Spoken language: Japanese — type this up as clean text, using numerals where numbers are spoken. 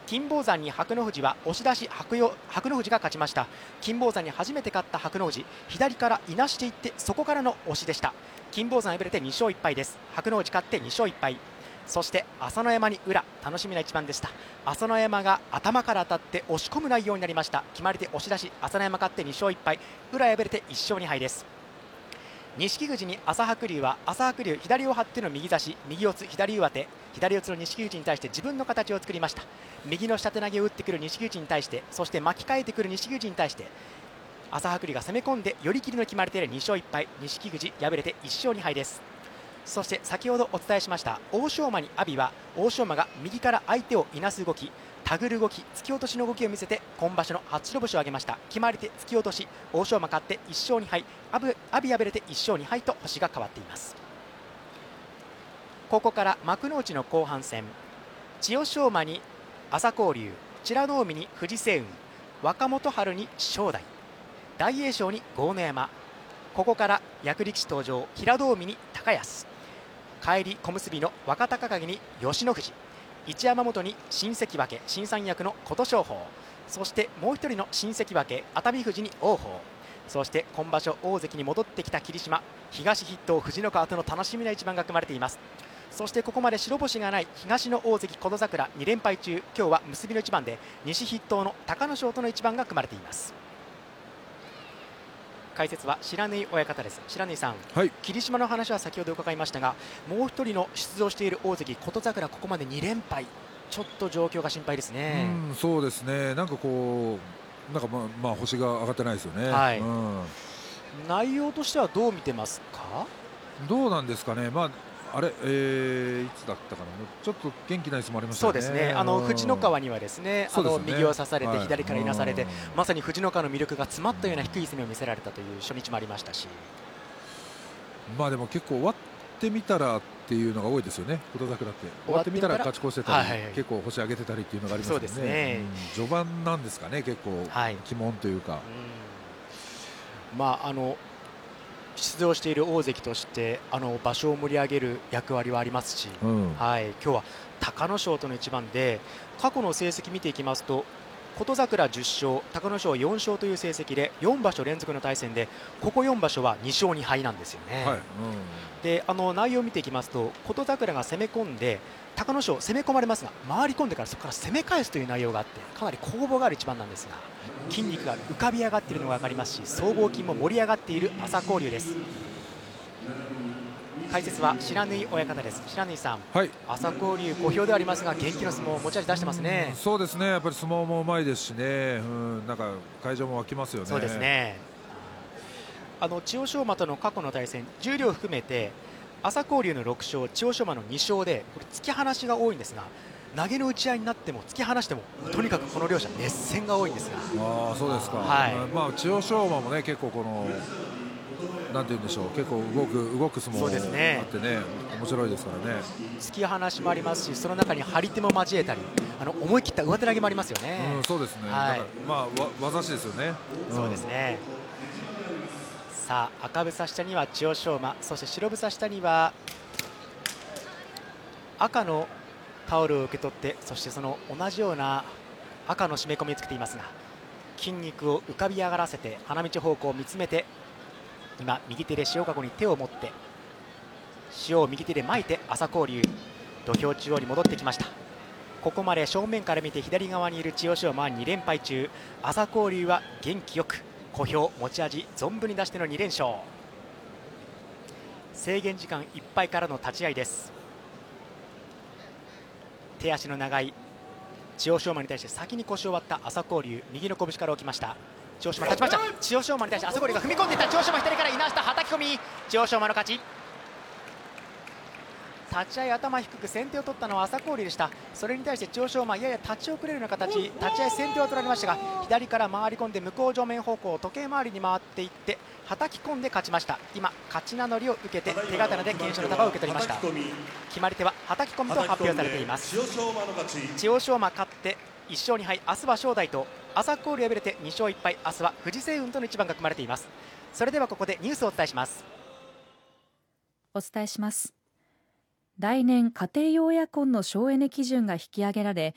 金峰山に白富士は押し出し白富士が勝ちました。金峰山に初めて勝った白富士、左からいなしていってそこからの押しでした。金峰山敗れて2勝1敗です。白富士勝って2勝1敗。そして朝乃山に宇良、楽しみな一番でした。朝乃山が頭から当たって押し込む内容になりました。決まり手押し出し、朝乃山勝って2勝1敗、宇良敗れて1勝2敗です。錦富士に朝白龍は朝白龍、左を張っての右差し、右四つ左上手、左四つの錦富士に対して自分の形を作りました。右の下手投げを打ってくる錦富士に対して、そして巻き替えてくる錦富士に対して朝白龍が攻め込んで寄り切りの決まり手で2勝1敗、錦富士敗れて1勝2敗です。そして先ほどお伝えしました欧勝馬に阿炎は、欧勝馬が右から相手をいなす動き、手繰る動き、突き落としの動きを見せて今場所の初白星を挙げました。決まり手突き落とし、欧勝馬勝って1勝2敗、阿炎敗れて1勝2敗と星が変わっています。ここから幕内の後半戦、千代翔馬に朝紅龍、美ノ海に藤青雲、若元春に正代、大栄翔に豪ノ山、ここから役力士登場、平戸海に高安、帰り小結の若隆景に吉野富士、一山本に新関脇新三役の琴勝峰、そしてもう一人の新関脇熱海富士に王鵬、そして今場所大関に戻ってきた霧島、東筆頭藤の川との楽しみな一番が組まれています。そしてここまで白星がない東の大関琴櫻2連敗中、今日は結びの一番で西筆頭の隆の勝との一番が組まれています。解説は白縫親方です。白縫さん、 はい、 霧島の話は先ほど伺いましたが、もう一人の出場している大関琴櫻、ここまで2連敗、ちょっと状況が心配ですね。 そうですね、なんかこうなんか星が上がってないですよね。 はい、内容としてはどう見てますか？ どうなんですかね。あれ、いつだったかな、ちょっと元気ない相撲ありましたね。 そうですね、藤の川にはですね、右を差されて左からいなされて、まさに藤の川の魅力が詰まったような低い攻めを見せられたという初日もありましたし、 でも結構終わってみたらっていうのが多いですよね。琴櫻って終わってみたら勝ち越してたり、結構星上げてたりっていうのがありますよね。 そうですね、 序盤なんですかね、結構鬼門というか、 出場している大関として場所を盛り上げる役割はありますし、今日は隆の勝との一番で過去の成績見ていきますと、琴櫻10勝、隆の勝4勝という成績で4場所連続の対戦で、ここ4場所は2勝2敗なんですよね。で内容を見ていきますと、琴櫻が攻め込んで隆の勝攻め込まれますが、回り込んでからそこから攻め返すという内容があって、かなり攻防がある一番なんですが、筋肉が浮かび上がっているのが分かりますし、僧帽筋も盛り上がっている朝紅龍です。解説は白縫親方です。白縫さん、朝紅龍小兵ではありますが、元気の相撲を持ち味出してますね。 そうですね、やっぱり相撲もうまいですしね、なんか会場も沸きますよね。 そうですね、千代翔馬との過去の対戦、十両含めて朝紅龍の6勝、千代翔馬の2勝で、これ突き放しが多いんですが、投げの打ち合いになっても突き放しても、とにかくこの両者熱戦が多いんですが。 そうですか。千代翔馬もね、結構このなんて言うんでしょう、結構動く相撲があってね、面白いですからね。 突き放しもありますし、その中に張り手も交えたり、思い切った上手投げもありますよね。 そうですね、技師ですよね。 そうですね。さあ、赤房下には千代翔馬、そして白房下には赤のタオルを受け取って、そしてその同じような赤の締め込みをつけていますが、筋肉を浮かび上がらせて花道方向を見つめて、今右手で塩かごに手を持って塩を右手で巻いて朝紅龍、土俵中央に戻ってきました。ここまで正面から見て左側にいる千代翔馬は2連敗中、朝紅龍は元気よく小兵持ち味存分に出しての2連勝。制限時間いっぱいからの立ち合いです。手足の長い千代翔馬に対して先に腰を割った朝紅龍、右の拳から起きました。千代翔馬勝ちました。千代翔馬に対して朝紅龍が踏み込んでいった。千代翔馬左からいなしたはたき込み、千代翔馬の勝ち。立ち合い頭低く先手を取ったのは朝紅龍でした。それに対して千代翔馬やや立ち遅れるような形、立ち合い先手を取られましたが、左から回り込んで向こう正面方向時計回りに回っていってはたき込んで勝ちました。今勝ち名乗りを受けて手刀で懸賞の束を受け取りました。決まり手ははたき込みと発表されています。千代翔馬勝って1勝2敗、明日は正代と、朝紅龍敗れて2勝1敗、明日は藤青雲との一番が組まれています。それではここでニュースをお伝えします。 お伝えします。来年家庭用エアコンの省エネ基準が引き上げられ、